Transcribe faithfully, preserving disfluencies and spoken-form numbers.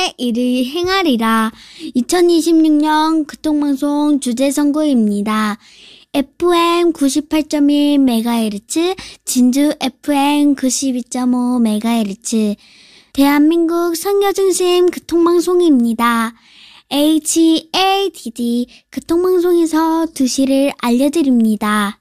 일을 행하리라. 이천이십육 년 교통방송 주제선거입니다. 에프엠 구십팔 점 일 메가헤르츠, 진주 에프엠 구십이 점 오 메가헤르츠, 대한민국 선교중심 교통방송입니다. 에이치에이디디 교통방송에서 두 시를 알려드립니다.